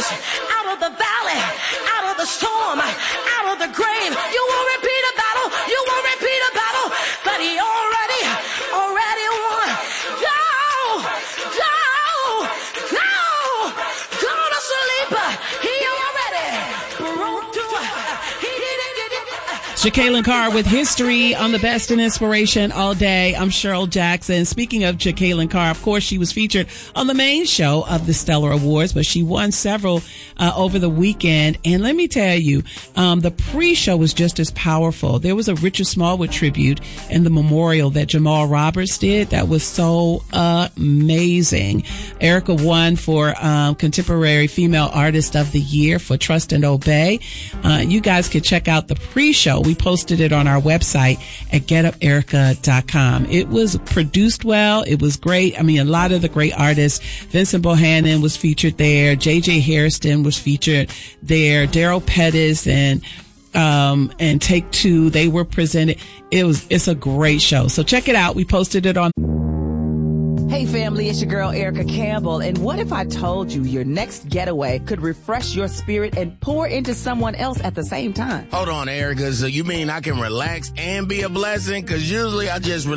rise out of the valley, out of the storm, out of the grave. You won't repeat a battle. You won't repeat a battle that he already won. Go to sleep. He already broke through. He didn't get it. Jekalyn Carr with history on the best and inspiration all day. I'm Cheryl Jackson. Speaking of Jekalyn Carr, of course, she was featured on the main show of the Stellar Awards, but she won several over the weekend. And let me tell you, the pre-show was just as powerful. There was a Richard Smallwood tribute in the memorial that Jamal Roberts did. That was so amazing. Erica won for Contemporary Female Artist of the Year for Trust and Obey. You guys can check out the pre-show. We posted it on our website at getuperica.com. It was produced well. It was great. I mean, a lot of the great artists. Vincent Bohannon was featured there. J.J. Hairston was featured there. Daryl Pettis and Take Two, they were presented. It's a great show. So check it out. We posted it on. Hey family, it's your girl Erica Campbell, and what if I told you your next getaway could refresh your spirit and pour into someone else at the same time? Hold on, Erica, so you mean I can relax and be a blessing? Because usually I just